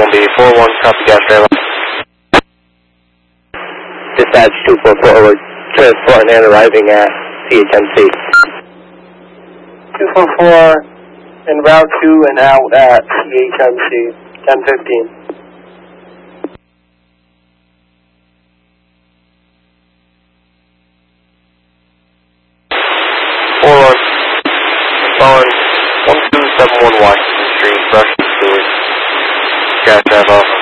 be 41, copy gas driver. Dispatch 244, transporting and arriving at CHMC. 244 en route to and out at CHMC, 10:15. Following 1271 Washington Street, Russian Stewart. Gas drive off.